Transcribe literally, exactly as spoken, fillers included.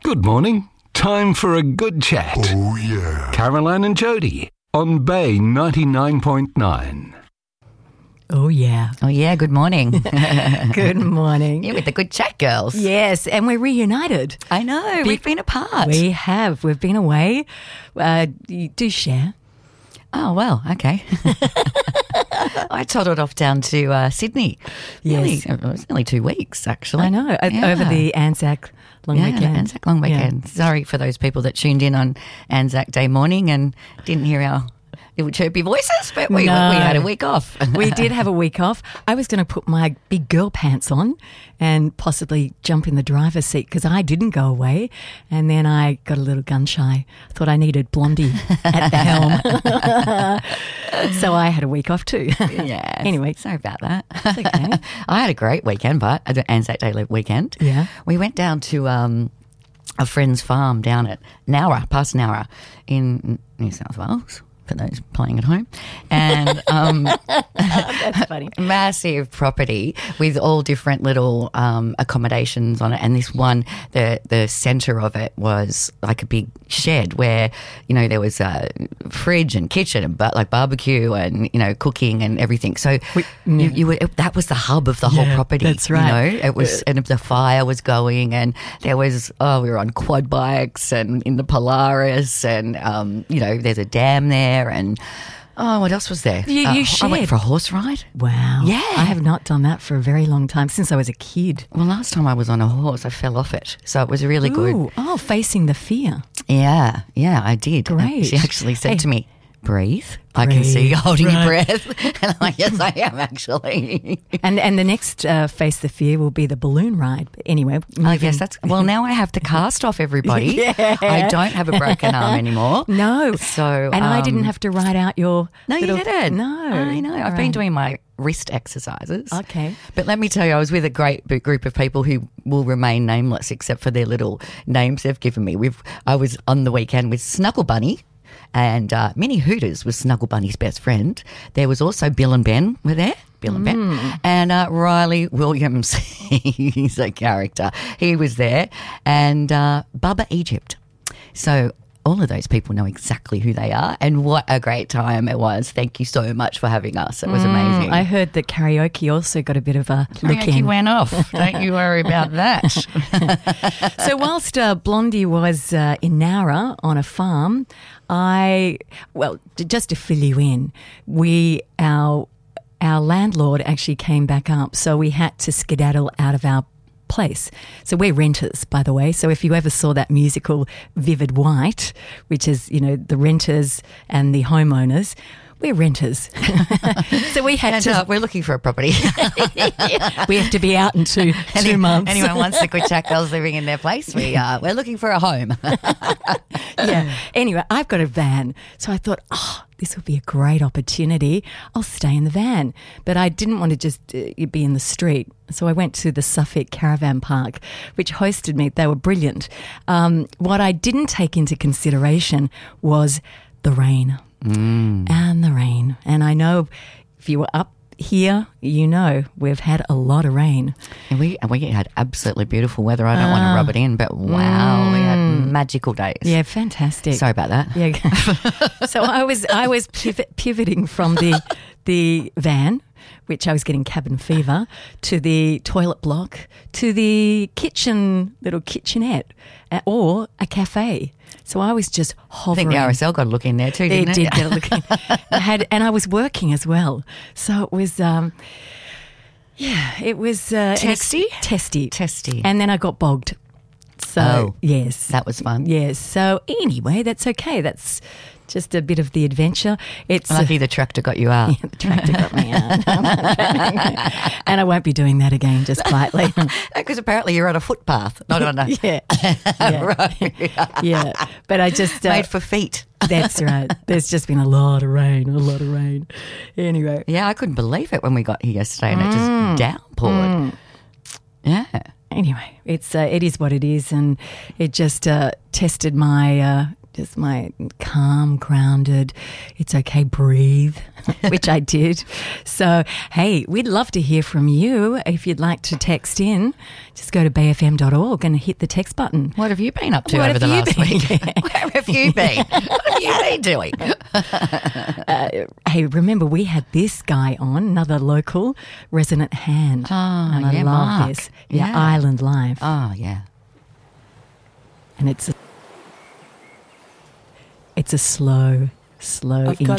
Good morning. Time for a good chat. Oh, yeah. Caroline and Jody on Bay ninety-nine point nine. Oh, yeah. Oh, yeah, good morning. Good morning. Yeah, with the good chat girls. Yes, and we're reunited. I know, Be- we've been apart. We have. We've been away. Uh, you do share. Oh, well, okay. I toddled off down to uh, Sydney. Yes. Nearly, it was nearly two weeks, actually. I know, o- Yeah. over the Anzac long yeah, weekend. Anzac long weekend. Sorry for those people that tuned in on Anzac Day morning and didn't hear our little chirpy voices, but we, No. we had a week off. We did have a week off. I was going to put my big girl pants on and possibly jump in the driver's seat because I didn't go away. And then I got a little gun shy. Thought I needed Blondie at the helm. So I had a week off too. Yeah. Anyway. Sorry about that. It's okay. I had a great weekend, but an Anzac Day weekend. Yeah. We went down to um, a friend's farm down at Nowra, past Nowra in New South Wales, for those playing at home. And um, That's funny. massive property with all different little um, accommodations on it. And this one, the the centre of it was like a big shed where, you know, there was a fridge and kitchen and but like barbecue and, you know, cooking and everything. So We- you, you were, that was the hub of the whole Yeah, property. that's right. You know, it was, and the fire was going and there was, oh, we were on quad bikes and in the Polaris and, um, you know, there's a dam there and, oh, what else was there? You- you Uh, I shared. went for a horse ride. Wow. Yeah. I have not done that for a very long time, since I was a kid. Well, last time I was on a horse, I fell off it. So it was really good. Ooh, oh, facing the fear. Yeah, yeah, I did. And Great. She actually said Hey. to me, breathe. I can see you Breathe. holding your Right. breath. And I'm like, yes, I am actually. And and the next uh, face the fear will be the balloon ride. But anyway, I moving- guess that's, well, now I have to cast off everybody. I don't have a broken arm anymore. no. So, and I didn't um, have to write out your. No, little- you didn't. No, I know. I've been Right. doing my wrist exercises. Okay. But let me tell you, I was with a great b- group of people who will remain nameless except for their little names they've given me. We've I was on the weekend with Snuggle Bunny and uh, Minnie Hooters was Snuggle Bunny's best friend. There was also Bill and Ben were there. Bill and Ben. And uh, Riley Williams, he's a character. He was there. And uh, Bubba Egypt. So all of those people know exactly who they are and what a great time it was. Thank you so much for having us. It was amazing. I heard that karaoke also got a bit of a look Karaoke in. went off. Don't you worry about that. So whilst uh, Blondie was uh, in Nowra on a farm, I well j- just to fill you in, we our our landlord actually came back up, so we had to skedaddle out of our place. So we're renters, by the way. So if you ever saw that musical Vivid White, which is, you know, the renters and the homeowners, we're renters. So we had And to uh, we're looking for a property. we have to be out in two Any- two months. Anyone wants the good chat girls living in their place? We uh, we're looking for a home. Yeah. Anyway, I've got a van. So I thought, oh, this would be a great opportunity. I'll stay in the van. But I didn't want to just uh, be in the street. So I went to the Suffolk Caravan Park, which hosted me. They were brilliant. Um, what I didn't take into consideration was the rain. Mm. And the rain. And I know if you were up here, you know, we've had a lot of rain. And we we had absolutely beautiful weather. I don't want to rub it in, but wow, we had magical days. Yeah, fantastic. Sorry about that. Yeah. So I was I was pivot, pivoting from the the van, which I was getting cabin fever, to the toilet block, to the kitchen, little kitchenette, uh, or a cafe. So I was just I hovering. think the R S L got a look in there too, They didn't did it? get a look. in. I had, and I was working as well. So it was, um, yeah, it was uh, an ex- Testy? testy, Testy. and then I got bogged. So Oh. yes, That was fun. yes. So anyway, that's okay. That's just a bit of the adventure. It's Lucky the tractor got you out. the tractor got me out, and I won't be doing that again. Just quietly. Because apparently you're on a footpath, not on a yeah, yeah. road. yeah. But I just uh, Made for feet. that's right. There's just been a lot of rain, a lot of rain. Anyway, Yeah, I couldn't believe it when we got here yesterday and it just downpoured. Yeah. anyway, it's uh, it is what it is, and it just uh, tested my uh, just my calm, grounded, it's okay, breathe, which I did. So, hey, we'd love to hear from you. If you'd like to text in, just go to bay f m dot org and hit the text button. What have you been up to What over the have last you been? week? Where have you been? What have you been doing? Uh, hey, remember we had this guy on, another local resident hand. Oh, and I yeah, love Mark. this. Yeah, Yeah. Island Life. Oh, yeah. And it's a, it's a slow, slow I've got intro.